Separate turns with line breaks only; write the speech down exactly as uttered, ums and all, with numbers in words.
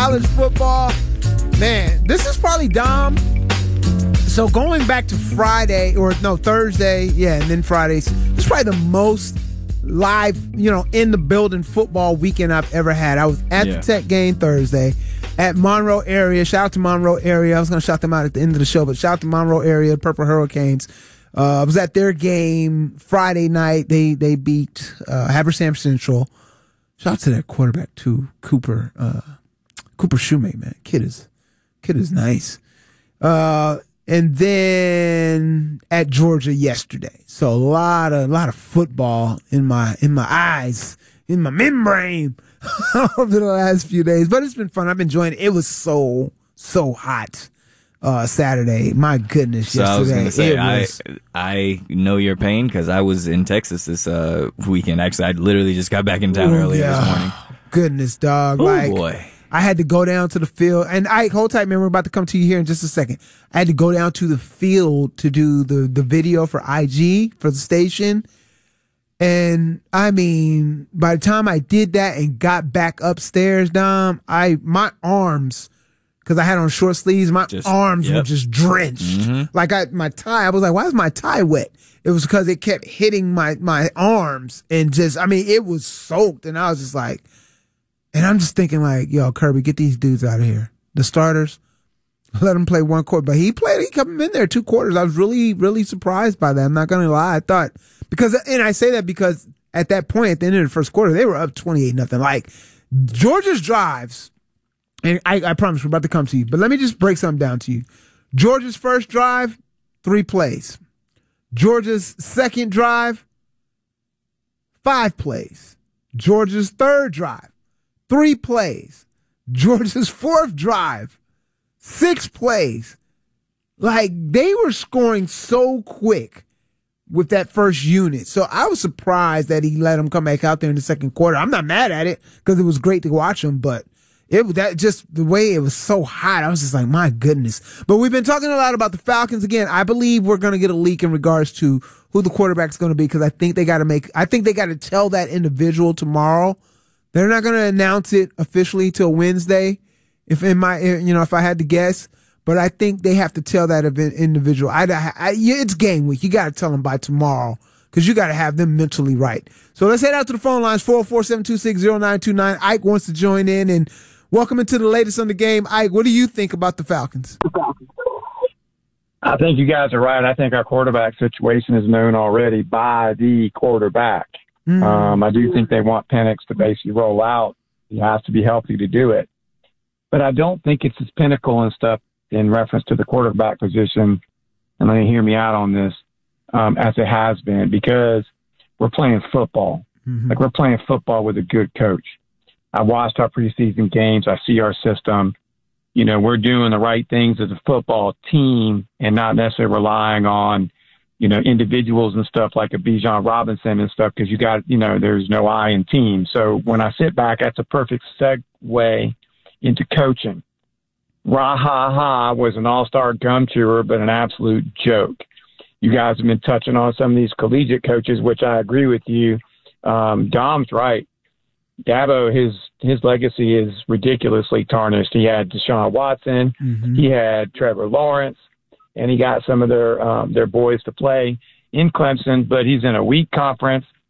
college football. Man, this is probably Dom. So going back to Friday, or no, Thursday, yeah, and then Fridays, this is probably the most live, you know, in the building football weekend I've ever had. I was at yeah. the Tech game Thursday at Monroe area. Shout out to Monroe area. I was going to shout them out at the end of the show, but shout out to Monroe area, Purple Hurricanes. Uh, I was at their game Friday night. They they beat uh, Habersham Central. Shout out to their quarterback too, Cooper uh, Cooper Shoemate, man. Kid is kid is nice. Uh, and then at Georgia yesterday. So a lot of a lot of football in my in my eyes, in my membrane over the last few days. But it's been fun. I've been enjoying it. It was so so hot. Uh, Saturday, my goodness!
So
yesterday,
I was going to say,
was,
I I know your pain because I was in Texas this uh, weekend. Actually, I literally just got back in town
ooh,
earlier
yeah.
this morning.
Goodness, dog!
Oh
like,
boy!
I had to go down to the field, and I hold tight, man. We're about to come to you here in just a second. I had to go down to the field to do the the video for I G for the station, and I mean, by the time I did that and got back upstairs, Dom, I my arms. Because I had on short sleeves, my just, arms yep. were just drenched. Mm-hmm. Like I, my tie, I was like, why is my tie wet? It was because it kept hitting my, my arms and just, I mean, it was soaked. And I was just like, and I'm just thinking like, yo, Kirby, get these dudes out of here. The starters, let them play one quarter. But he played, he kept them in there two quarters. I was really, really surprised by that. I'm not going to lie. I thought, because, and I say that because at that point, at the end of the first quarter, they were up twenty-eight nothing. Like Georgia's drives. And I, I promise we're about to come to you. But let me just break something down to you. Georgia's first drive, three plays. Georgia's second drive, five plays. Georgia's third drive, three plays. Georgia's fourth drive, six plays. Like, they were scoring so quick with that first unit. So I was surprised that he let them come back out there in the second quarter. I'm not mad at it because it was great to watch them, but It that just the way it was so hot, I was just like, my goodness. But we've been talking a lot about the Falcons again. I believe we're going to get a leak in regards to who the quarterback's going to be because I think they got to make. I think they got to tell that individual tomorrow. They're not going to announce it officially till Wednesday. If in my, you know, if I had to guess, but I think they have to tell that individual. I, I, I it's game week. You got to tell them by tomorrow. Because you got to have them mentally right. So let's head out to the phone lines, four oh four, seven two six, oh nine two nine. Ike wants to join in and welcome into the latest on the game. Ike, what do you think about the Falcons?
I think you guys are right. I think our quarterback situation is known already by the quarterback. Mm. Um, I do think they want Penix to basically roll out. He has to be healthy to do it. But I don't think it's as pinnacle and stuff in reference to the quarterback position, and let me hear me out on this, um, as it has been, because we're playing football. Mm-hmm. Like, we're playing football with a good coach. I watched our preseason games. I see our system. You know, we're doing the right things as a football team and not necessarily relying on, you know, individuals and stuff like a Bijan Robinson and stuff because you got, you know, there's no I in team. So when I sit back, that's a perfect segue into coaching. Rahaha was an all-star gum chewer, but an absolute joke. You guys have been touching on some of these collegiate coaches, which I agree with you. Um, Dom's right. Dabo, his his legacy is ridiculously tarnished. He had Deshaun Watson, mm-hmm. he had Trevor Lawrence, and he got some of their um, their boys to play in Clemson. But he's in a weak conference.